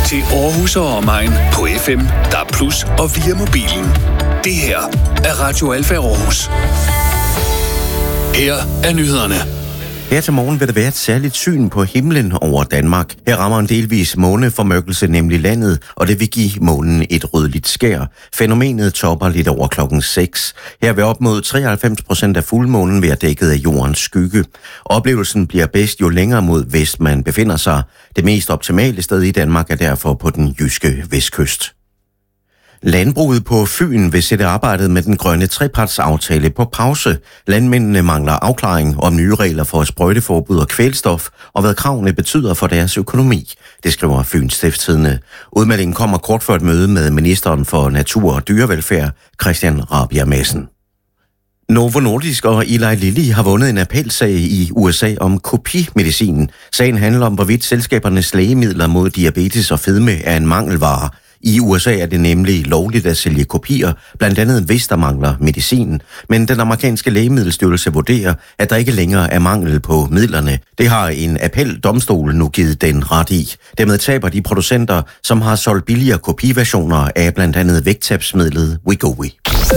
til Aarhus og omegn på FM, DAB+ og via mobilen. Det her er Radio Alfa Aarhus. Her er nyhederne. Her til morgen vil der være et særligt syn på himlen over Danmark. Her rammer en delvis måneformørkelse nemlig landet, og det vil give månen et rødligt skær. Fænomenet topper lidt over klokken 6. Her vil op mod 93% af fuldmånen være dækket af jordens skygge. Oplevelsen bliver bedst jo længere mod vest man befinder sig. Det mest optimale sted i Danmark er derfor på den jyske vestkyst. Landbruget på Fyn vil sætte arbejdet med den grønne trepartsaftale på pause. Landmændene mangler afklaring om nye regler for sprøjteforbud og kvælstof, og hvad kravene betyder for deres økonomi. Det skriver Fyns Stiftstidende. Udmeldingen kommer kort før et møde med ministeren for natur og dyrevelfærd, Christian Rabjerg Madsen. Novo Nordisk og Eli Lilly har vundet en appelsag i USA om kopimedicin. Sagen handler om, hvorvidt selskabernes lægemidler mod diabetes og fedme er en mangelvare. I USA er det nemlig lovligt at sælge kopier, blandt andet hvis der mangler medicin. Men den amerikanske lægemiddelstyrelse vurderer, at der ikke længere er mangel på midlerne. Det har en appeldomstol nu givet den ret i. Dermed taber de producenter, som har solgt billigere kopiversioner af blandt andet vægttabsmidlet Wegovy.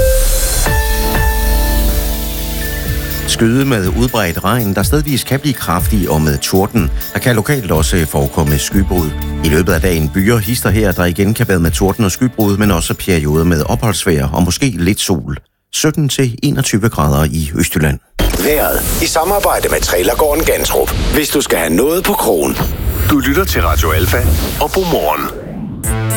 Skyde med udbredt regn, der stedvis kan blive kraftig og med torden. Der kan lokalt også forekomme skybrud. I løbet af dagen byer hister her, der igen kan være med torden og skybrud, men også perioder med opholdsvejr og måske lidt sol. 17-21 grader i Østjylland. Vejret i samarbejde med Trailergården Gantrup. Hvis du skal have noget på krogen. Du lytter til Radio Alfa og Godmorgen.